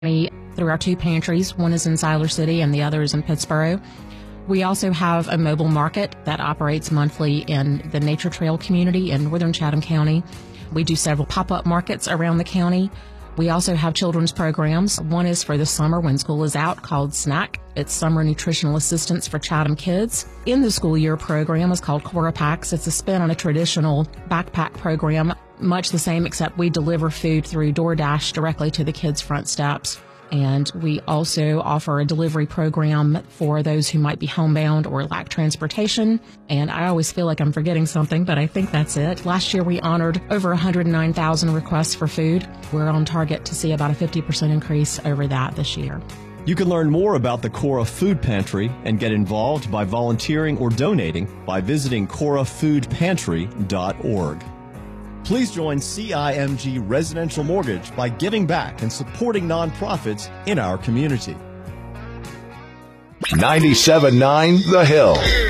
through our two pantries. One is in Siler City and the other is in Pittsboro. We also have a mobile market that operates monthly in the Nature Trail community in northern Chatham County. We do several pop-up markets around the county. We also have children's programs. One is for the summer when school is out called SNAC. It's Summer Nutritional Assistance for Chatham Kids. In the school year program is called Cora Packs. It's a spin on a traditional backpack program, much the same except we deliver food through DoorDash directly to the kids' front steps. And we also offer a delivery program for those who might be homebound or lack transportation. And I always feel like I'm forgetting something, but I think that's it. Last year, we honored over 109,000 requests for food. We're on target to see about a 50% increase over that this year. You can learn more about the Cora Food Pantry and get involved by volunteering or donating by visiting corafoodpantry.org. Please join CIMG Residential Mortgage by giving back and supporting nonprofits in our community. 97.9 The Hill.